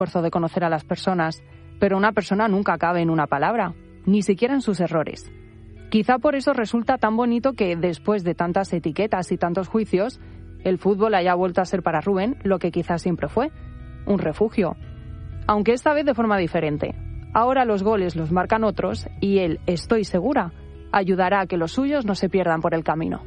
esfuerzo de conocer a las personas, pero una persona nunca cabe en una palabra, ni siquiera en sus errores. Quizá por eso resulta tan bonito que, después de tantas etiquetas y tantos juicios, el fútbol haya vuelto a ser para Rubén lo que quizás siempre fue, un refugio. Aunque esta vez de forma diferente. Ahora los goles los marcan otros y él, estoy segura, ayudará a que los suyos no se pierdan por el camino.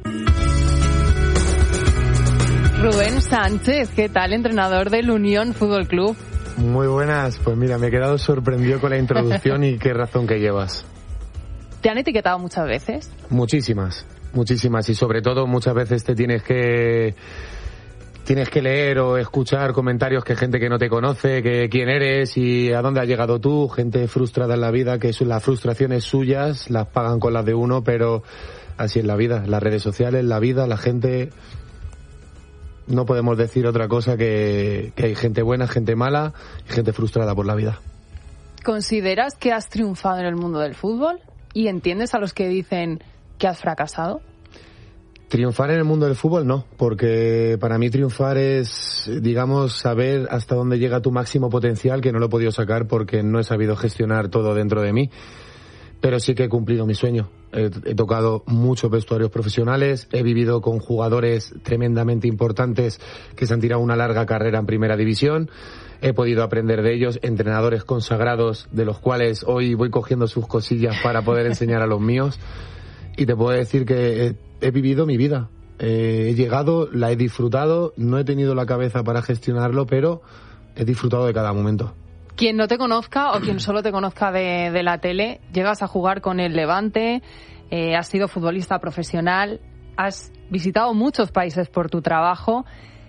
Rubén Sánchez, ¿qué tal? Entrenador del Unión Fútbol Club. Muy buenas, pues mira, me he quedado sorprendido con la introducción y qué razón que llevas. ¿Te han etiquetado muchas veces? Muchísimas, y sobre todo muchas veces te tienes que leer o escuchar comentarios que gente que no te conoce, que quién eres y a dónde has llegado tú, gente frustrada en la vida, que las frustraciones suyas las pagan con las de uno, pero así es la vida, las redes sociales, la vida, la gente. No podemos decir otra cosa que hay gente buena, gente mala y gente frustrada por la vida. ¿Consideras que has triunfado en el mundo del fútbol? ¿Y entiendes a los que dicen que has fracasado? Triunfar en el mundo del fútbol no, porque para mí triunfar es, digamos, saber hasta dónde llega tu máximo potencial, que no lo he podido sacar porque no he sabido gestionar todo dentro de mí. Pero sí que he cumplido mi sueño. He tocado muchos vestuarios profesionales, he vivido con jugadores tremendamente importantes que se han tirado una larga carrera en primera división, he podido aprender de ellos, entrenadores consagrados de los cuales hoy voy cogiendo sus cosillas para poder enseñar a los míos, y te puedo decir que he vivido mi vida. He llegado, la he disfrutado, no he tenido la cabeza para gestionarlo, pero he disfrutado de cada momento. Quien no te conozca o quien solo te conozca de la tele, llegas a jugar con el Levante, has sido futbolista profesional, has visitado muchos países por tu trabajo.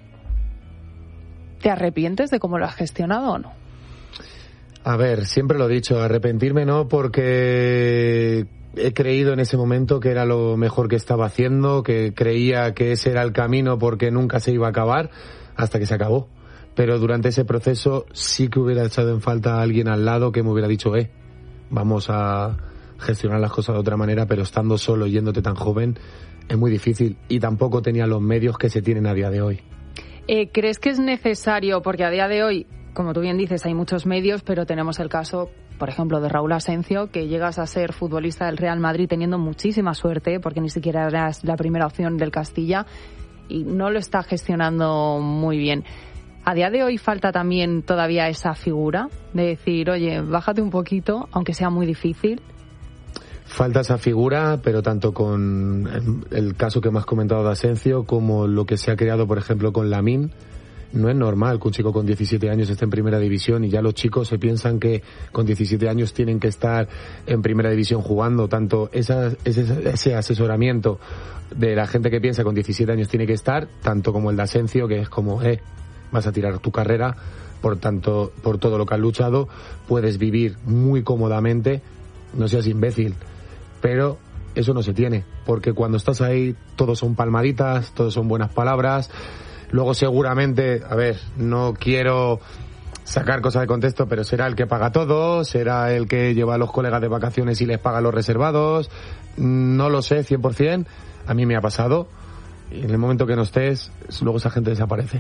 ¿Te arrepientes de cómo lo has gestionado o no? A ver, siempre lo he dicho, arrepentirme no, porque he creído en ese momento que era lo mejor que estaba haciendo, que creía que ese era el camino porque nunca se iba a acabar, hasta que se acabó. Pero durante ese proceso sí que hubiera echado en falta a alguien al lado que me hubiera dicho, vamos a gestionar las cosas de otra manera, pero estando solo, yéndote tan joven, es muy difícil. Y tampoco tenía los medios que se tienen a día de hoy. ¿Crees que es necesario? Porque a día de hoy, como tú bien dices, hay muchos medios, pero tenemos el caso, por ejemplo, de Raúl Asencio, que llegas a ser futbolista del Real Madrid teniendo muchísima suerte, porque ni siquiera eras la primera opción del Castilla, y no lo está gestionando muy bien. ¿A día de hoy falta también todavía esa figura de decir, oye, bájate un poquito, aunque sea muy difícil? Falta esa figura, pero tanto con el caso que me has comentado de Asencio como lo que se ha creado, por ejemplo, con Lamine. No es normal que un chico con 17 años esté en primera división y ya los chicos se piensan que con 17 años tienen que estar en primera división jugando. Tanto ese asesoramiento de la gente que piensa que con 17 años tiene que estar, tanto como el de Asencio, que es como, vas a tirar tu carrera, por tanto, por todo lo que has luchado, puedes vivir muy cómodamente, no seas imbécil, pero eso no se tiene, porque cuando estás ahí todos son palmaditas, todos son buenas palabras. Luego seguramente, no quiero sacar cosas de contexto, pero será el que paga todo, será el que lleva a los colegas de vacaciones y les paga los reservados, no lo sé 100%, a mí me ha pasado, y en el momento que no estés, luego esa gente desaparece.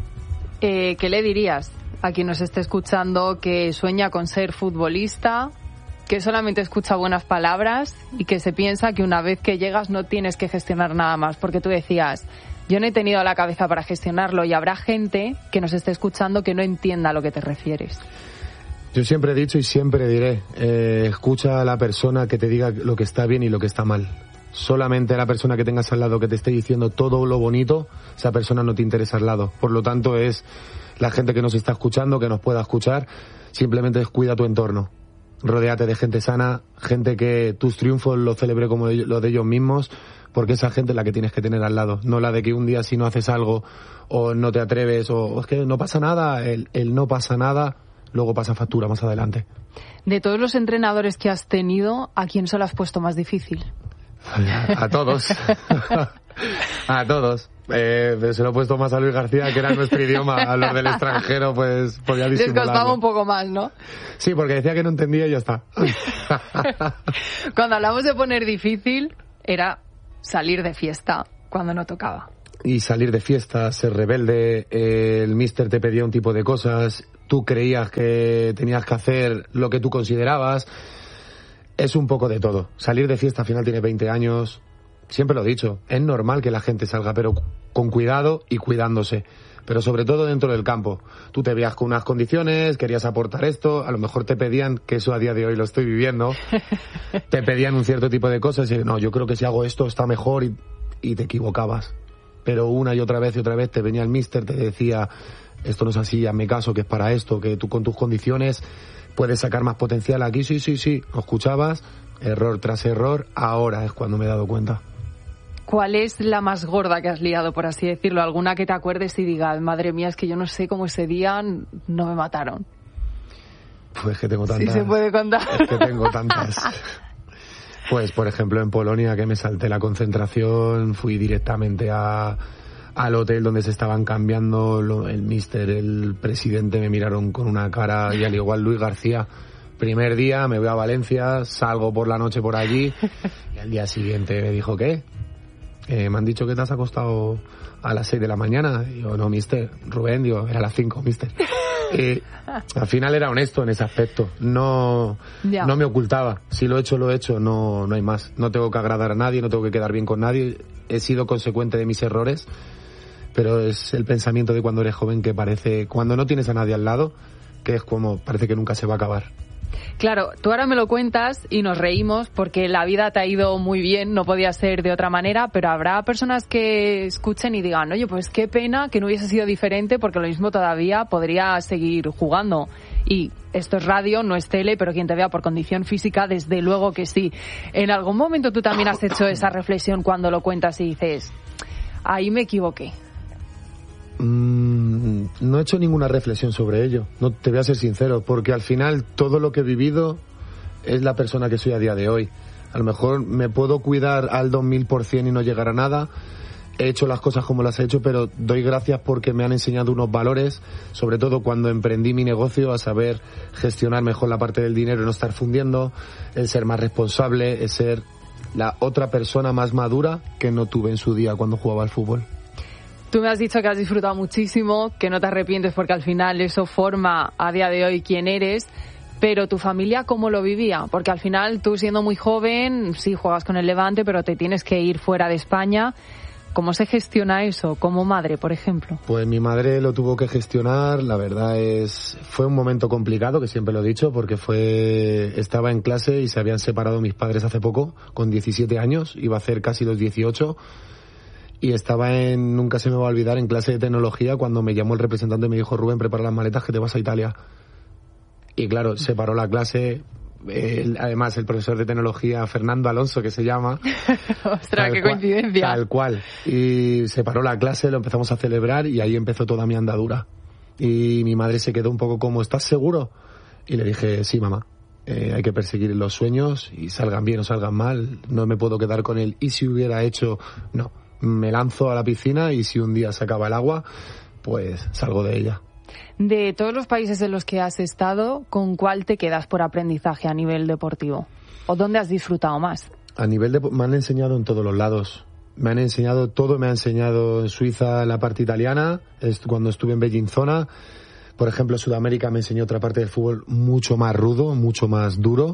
¿Qué le dirías a quien nos esté escuchando que sueña con ser futbolista, que solamente escucha buenas palabras y que se piensa que una vez que llegas no tienes que gestionar nada más? Porque tú decías, yo no he tenido la cabeza para gestionarlo, y habrá gente que nos esté escuchando que no entienda a lo que te refieres. Yo siempre he dicho y siempre diré, escucha a la persona que te diga lo que está bien y lo que está mal. Solamente a la persona que tengas al lado que te esté diciendo todo lo bonito, esa persona no te interesa al lado. Por lo tanto, es la gente que nos está escuchando, que nos pueda escuchar, simplemente cuida tu entorno. Rodéate de gente sana, gente que tus triunfos los celebre como los de ellos mismos, porque esa gente es la que tienes que tener al lado, no la de que un día si no haces algo o no te atreves o es que no pasa nada, el no pasa nada, luego pasa factura más adelante. De todos los entrenadores que has tenido, ¿a quién se lo has puesto más difícil? A todos. A todos. Se lo he puesto más a Luis García, que era nuestro idioma. A los del extranjero, pues podía disimularlo. Les costaba un poco más, ¿no? Sí, porque decía que no entendía y ya está. Cuando hablamos de poner difícil, era salir de fiesta cuando no tocaba. y salir de fiesta, ser rebelde, el míster te pedía un tipo de cosas, tú creías que tenías que hacer lo que tú considerabas. Es un poco de todo. Salir de fiesta, al final tiene 20 años, siempre lo he dicho, es normal que la gente salga, pero con cuidado y cuidándose. Pero sobre todo dentro del campo. Tú te veías con unas condiciones, querías aportar esto, a lo mejor te pedían, que eso a día de hoy lo estoy viviendo, te pedían un cierto tipo de cosas y no, yo creo que si hago esto está mejor y te equivocabas. Pero una y otra vez te venía el míster, te decía, esto no es así, hazme caso, que es para esto, que tú con tus condiciones puedes sacar más potencial aquí, sí, lo escuchabas, error tras error, ahora es cuando me he dado cuenta. ¿Cuál es la más gorda que has liado, por así decirlo? ¿Alguna que te acuerdes y digas, madre mía, es que yo no sé cómo ese día no me mataron? Pues que tengo tantas. Sí se puede contar. Es que tengo tantas. Pues, por ejemplo, en Polonia, que me salté la concentración, fui directamente al hotel donde se estaban cambiando, el míster, el presidente me miraron con una cara, y al igual Luis García. Primer día me voy a Valencia, salgo por la noche por allí, y al día siguiente me dijo, ¿qué? Me han dicho que te has acostado a las 6 de la mañana. Y yo, no, mister, Rubén, digo, era a las 5, mister. Al final era honesto en ese aspecto. No me ocultaba. Si lo he hecho, no hay más. No tengo que agradar a nadie, no tengo que quedar bien con nadie. He sido consecuente de mis errores, pero es el pensamiento de cuando eres joven que parece, cuando no tienes a nadie al lado, que es como, parece que nunca se va a acabar. Claro, tú ahora me lo cuentas y nos reímos porque la vida te ha ido muy bien, no podía ser de otra manera, pero habrá personas que escuchen y digan, oye, pues qué pena que no hubiese sido diferente porque lo mismo todavía podría seguir jugando. Y esto es radio, no es tele, pero quien te vea por condición física, desde luego que sí. ¿En algún momento tú también has hecho esa reflexión cuando lo cuentas y dices, ahí me equivoqué? No he hecho ninguna reflexión sobre ello, no te voy a ser sincero, porque al final todo lo que he vivido es la persona que soy a día de hoy. A lo mejor me puedo cuidar al 2000% y no llegar a nada, he hecho las cosas como las he hecho, pero doy gracias porque me han enseñado unos valores, sobre todo cuando emprendí mi negocio, a saber gestionar mejor la parte del dinero y no estar fundiendo, el ser más responsable, el ser la otra persona más madura que no tuve en su día cuando jugaba al fútbol. Tú me has dicho que has disfrutado muchísimo, que no te arrepientes porque al final eso forma a día de hoy quién eres, pero ¿tu familia cómo lo vivía? Porque al final tú siendo muy joven, sí juegas con el Levante, pero te tienes que ir fuera de España. ¿Cómo se gestiona eso como madre, por ejemplo? Pues mi madre lo tuvo que gestionar, la verdad fue un momento complicado, que siempre lo he dicho, porque estaba en clase y se habían separado mis padres hace poco, con 17 años, iba a hacer casi los 18, y estaba nunca se me va a olvidar, en clase de tecnología, cuando me llamó el representante y me dijo, Rubén, prepara las maletas que te vas a Italia. Y claro, se paró la clase, además el profesor de tecnología, Fernando Alonso, que se llama. ¡Ostras, qué coincidencia! Tal cual. Y se paró la clase, lo empezamos a celebrar y ahí empezó toda mi andadura. Y mi madre se quedó un poco como, ¿estás seguro? Y le dije, sí, mamá. Hay que perseguir los sueños y salgan bien o salgan mal. No me puedo quedar con él. Y si hubiera hecho, no. Me lanzo a la piscina y si un día se acaba el agua, pues salgo de ella. De todos los países en los que has estado, ¿con cuál te quedas por aprendizaje a nivel deportivo? ¿O dónde has disfrutado más? A nivel me han enseñado en todos los lados. Me han enseñado todo, me ha enseñado en Suiza la parte italiana, cuando estuve en Beijing Zona. Por ejemplo, Sudamérica me enseñó otra parte del fútbol mucho más rudo, mucho más duro.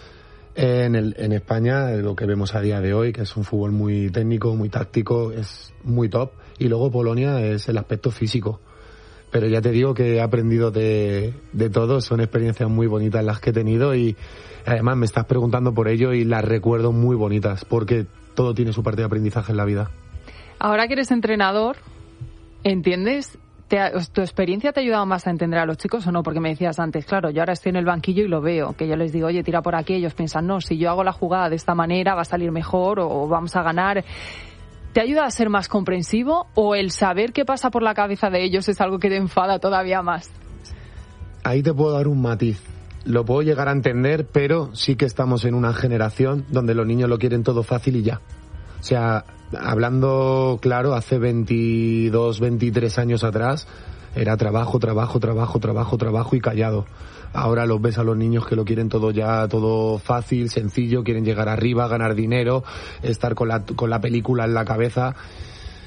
En España, lo que vemos a día de hoy, que es un fútbol muy técnico, muy táctico, es muy top. Y luego Polonia es el aspecto físico. Pero ya te digo que he aprendido de todo, son experiencias muy bonitas las que he tenido y además me estás preguntando por ello y las recuerdo muy bonitas, porque todo tiene su parte de aprendizaje en la vida. Ahora que eres entrenador, ¿entiendes? ¿Tu experiencia te ha ayudado más a entender a los chicos o no? Porque me decías antes, claro, yo ahora estoy en el banquillo y lo veo, que yo les digo, oye, tira por aquí, ellos piensan, no, si yo hago la jugada de esta manera va a salir mejor o vamos a ganar. ¿Te ayuda a ser más comprensivo o el saber qué pasa por la cabeza de ellos es algo que te enfada todavía más? Ahí te puedo dar un matiz. Lo puedo llegar a entender, pero sí que estamos en una generación donde los niños lo quieren todo fácil y ya. O sea, hablando claro, hace 22, 23 años atrás era trabajo, trabajo, trabajo, trabajo, trabajo y callado. Ahora los ves a los niños que lo quieren todo ya, todo fácil, sencillo, quieren llegar arriba, ganar dinero, estar con la película en la cabeza.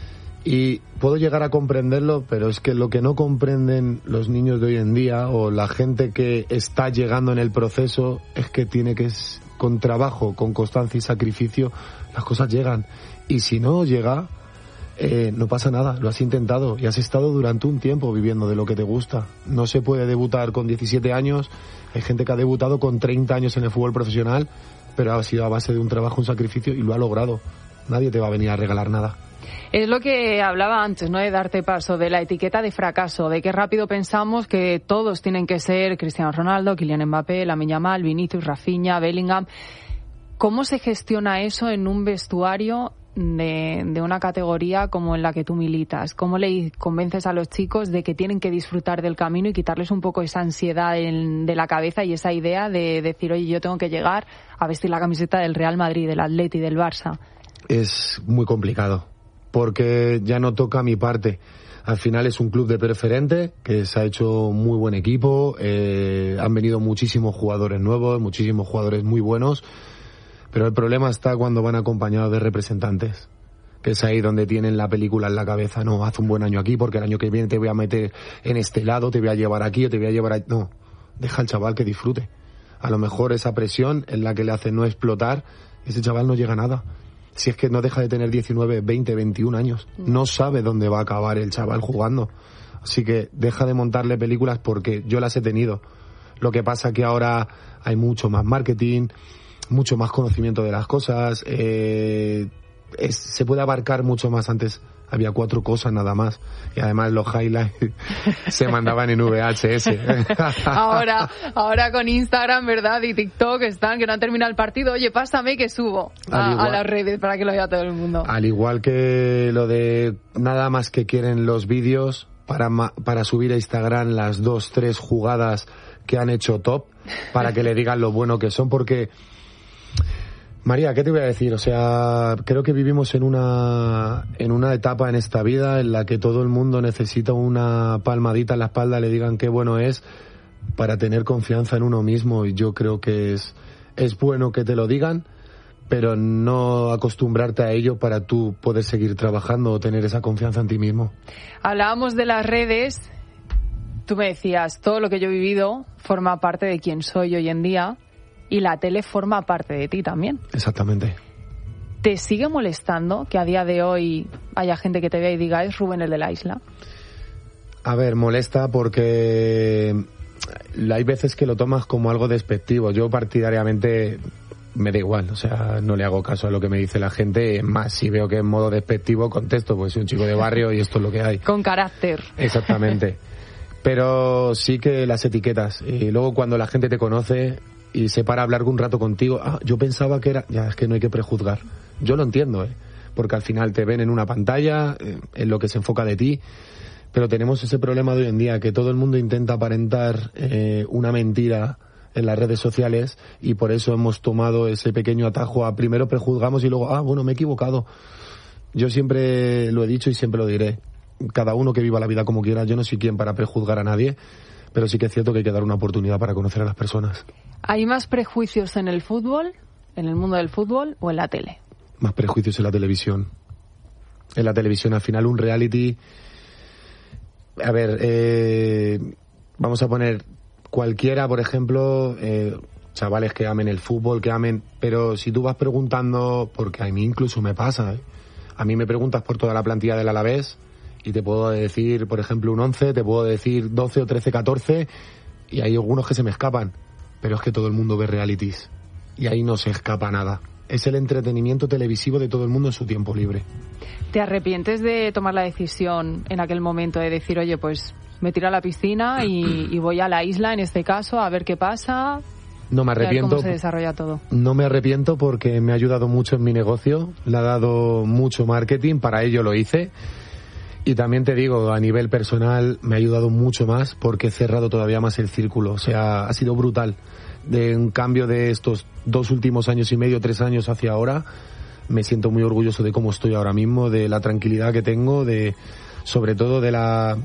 Y puedo llegar a comprenderlo, pero es que lo que no comprenden los niños de hoy en día o la gente que está llegando en el proceso es que tiene que, con trabajo, con constancia y sacrificio, las cosas llegan. Y si no llega, no pasa nada, lo has intentado y has estado durante un tiempo viviendo de lo que te gusta. No se puede debutar con 17 años, hay gente que ha debutado con 30 años en el fútbol profesional, pero ha sido a base de un trabajo, un sacrificio y lo ha logrado. Nadie te va a venir a regalar nada. Es lo que hablaba antes, ¿no? De darte paso, de la etiqueta de fracaso, de que rápido pensamos que todos tienen que ser Cristiano Ronaldo, Kylian Mbappé, Lamine Yamal, Vinicius, Rafinha, Bellingham. ¿Cómo se gestiona eso en un vestuario de una categoría como en la que tú militas? ¿Cómo le convences a los chicos de que tienen que disfrutar del camino y quitarles un poco esa ansiedad de la cabeza y esa idea de decir, oye, yo tengo que llegar a vestir la camiseta del Real Madrid, del Atleti, del Barça? Es muy complicado, porque ya no toca mi parte. Al final es un club de preferente, que se ha hecho muy buen equipo, han venido muchísimos jugadores nuevos, muchísimos jugadores muy buenos, pero el problema está cuando van acompañados de representantes, que es ahí donde tienen la película en la cabeza. No, haz un buen año aquí, porque el año que viene te voy a meter en este lado, te voy a llevar aquí o te voy a llevar ahí. No, deja al chaval que disfrute. A lo mejor esa presión en la que le hace no explotar, ese chaval no llega a nada. Si es que no deja de tener 19, 20, 21 años. No sabe dónde va a acabar el chaval jugando. Así que deja de montarle películas, porque yo las he tenido. Lo que pasa que ahora hay mucho más marketing, mucho más conocimiento de las cosas. Se puede abarcar mucho más. Antes había 4 cosas nada más. Y además los highlights se mandaban en VHS. ahora con Instagram, ¿verdad? Y TikTok están, que no han terminado el partido. Oye, pásame que subo a las redes para que lo vea todo el mundo. Al igual que lo de nada más que quieren los vídeos para subir a Instagram las 2-3 jugadas que han hecho top, para que le digan lo bueno que son, porque... María, ¿qué te voy a decir? O sea, creo que vivimos en una etapa en esta vida en la que todo el mundo necesita una palmadita en la espalda, le digan qué bueno es, para tener confianza en uno mismo. Y yo creo que es bueno que te lo digan, pero no acostumbrarte a ello para tú poder seguir trabajando o tener esa confianza en ti mismo. Hablábamos de las redes. Tú me decías, todo lo que yo he vivido forma parte de quién soy hoy en día. Y la tele forma parte de ti también. Exactamente. ¿Te sigue molestando que a día de hoy haya gente que te vea y diga, es Rubén el de la isla? A ver, molesta porque hay veces que lo tomas como algo despectivo. Yo partidariamente me da igual, o sea, no le hago caso a lo que me dice la gente. Más, si veo que en modo despectivo contesto, pues soy un chico de barrio y esto es lo que hay. Con carácter. Exactamente. Pero sí que las etiquetas. Y luego cuando la gente te conoce y se para a hablar un rato contigo, yo pensaba que era... Ya, es que no hay que prejuzgar. Yo lo entiendo, porque al final te ven en una pantalla, en lo que se enfoca de ti, pero tenemos ese problema de hoy en día, que todo el mundo intenta aparentar una mentira en las redes sociales, y por eso hemos tomado ese pequeño atajo a primero prejuzgamos y luego, bueno, me he equivocado. Yo siempre lo he dicho y siempre lo diré. Cada uno que viva la vida como quiera, yo no soy quien para prejuzgar a nadie, pero sí que es cierto que hay que dar una oportunidad para conocer a las personas. ¿Hay más prejuicios en el fútbol, en el mundo del fútbol, o en la tele? Más prejuicios en la televisión. En la televisión, al final, un reality... A ver, vamos a poner cualquiera, por ejemplo, chavales que amen el fútbol, que amen... Pero si tú vas preguntando, porque a mí incluso me pasa, a mí me preguntas por toda la plantilla del Alavés y te puedo decir, por ejemplo, un 11, te puedo decir 12 o 13, 14, y hay algunos que se me escapan. Pero es que todo el mundo ve realities y ahí no se escapa nada. Es el entretenimiento televisivo de todo el mundo en su tiempo libre. ¿Te arrepientes de tomar la decisión en aquel momento de decir, oye, pues me tiro a la piscina y voy a la isla, en este caso, a ver qué pasa? No me arrepiento. ¿Cómo se desarrolla todo? No me arrepiento porque me ha ayudado mucho en mi negocio, le ha dado mucho marketing, para ello lo hice. Y también te digo, a nivel personal me ha ayudado mucho más porque he cerrado todavía más el círculo. O sea, ha sido brutal. De un cambio de estos 2 últimos años y medio, 3 años hacia ahora, me siento muy orgulloso de cómo estoy ahora mismo, de la tranquilidad que tengo, sobre todo de la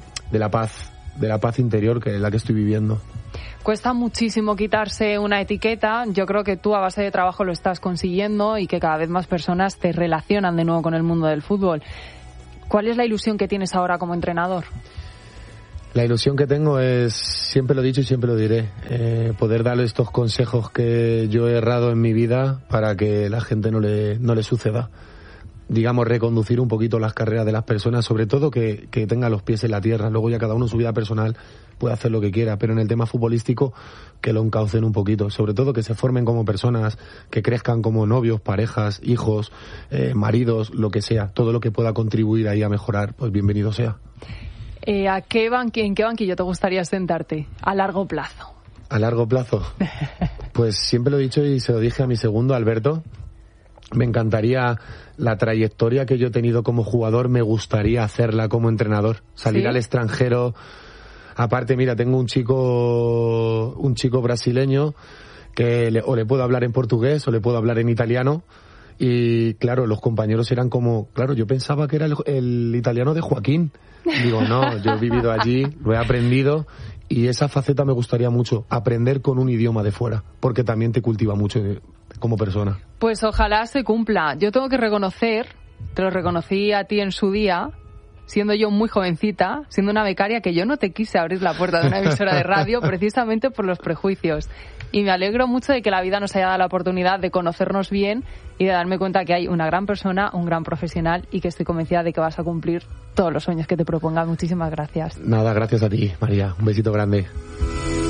paz interior que es la que estoy viviendo. Cuesta muchísimo quitarse una etiqueta. Yo creo que tú a base de trabajo lo estás consiguiendo y que cada vez más personas te relacionan de nuevo con el mundo del fútbol. ¿Cuál es la ilusión que tienes ahora como entrenador? La ilusión que tengo es, siempre lo he dicho y siempre lo diré, poder darle estos consejos que yo he errado en mi vida para que la gente no le suceda. Digamos, reconducir un poquito las carreras de las personas, sobre todo que tenga los pies en la tierra. Luego ya cada uno en su vida personal puede hacer lo que quiera, pero en el tema futbolístico que lo encaucen un poquito. Sobre todo que se formen como personas, que crezcan como novios, parejas, hijos, maridos, lo que sea. Todo lo que pueda contribuir ahí a mejorar, pues bienvenido sea. ¿En qué banquillo te gustaría sentarte a largo plazo? ¿A largo plazo? Pues siempre lo he dicho y se lo dije a mi segundo, Alberto. Me encantaría la trayectoria que yo he tenido como jugador, me gustaría hacerla como entrenador. Salir al extranjero. Aparte, mira, tengo un chico brasileño que o le puedo hablar en portugués o le puedo hablar en italiano. Y claro, los compañeros eran como, claro, yo pensaba que era el italiano de Joaquín. Digo, no, yo he vivido allí, lo he aprendido y esa faceta me gustaría mucho, aprender con un idioma de fuera, porque también te cultiva mucho como persona. Pues ojalá se cumpla. Yo tengo que reconocer, te lo reconocí a ti en su día, siendo yo muy jovencita, siendo una becaria, que yo no te quise abrir la puerta de una emisora de radio precisamente por los prejuicios. Y me alegro mucho de que la vida nos haya dado la oportunidad de conocernos bien y de darme cuenta que hay una gran persona, un gran profesional y que estoy convencida de que vas a cumplir todos los sueños que te propongas. Muchísimas gracias. Nada, gracias a ti, María. Un besito grande.